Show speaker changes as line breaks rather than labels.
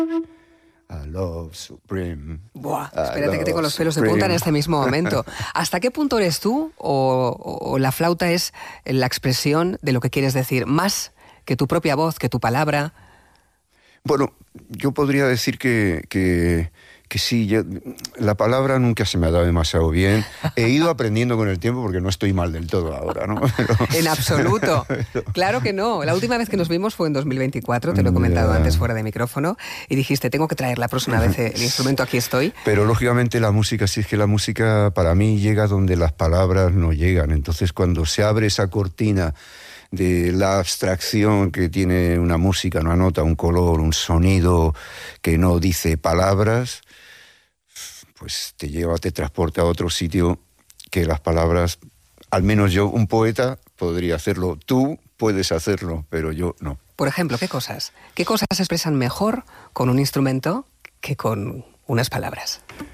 A love supreme.
Buah, espérate que tengo los pelos de punta en este mismo momento. ¿Hasta qué punto eres tú o la flauta es la expresión de lo que quieres decir? Más que tu propia voz, que tu palabra.
Bueno, yo podría decir que sí, la palabra nunca se me ha dado demasiado bien. He ido aprendiendo con el tiempo porque no estoy mal del todo ahora, ¿no?
En absoluto. Claro que no. La última vez que nos vimos fue en 2024, te lo he comentado antes fuera de micrófono, y dijiste, tengo que traer la próxima vez el instrumento, aquí estoy.
Pero lógicamente la música, sí, es que la música para mí llega donde las palabras no llegan. Entonces cuando se abre esa cortina de la abstracción que tiene una música, una nota, un color, un sonido que no dice palabras, pues te transporta a otro sitio que las palabras, al menos yo, un poeta, podría hacerlo. Tú puedes hacerlo, pero yo no.
Por ejemplo, ¿qué cosas? ¿Qué cosas se expresan mejor con un instrumento que con unas palabras?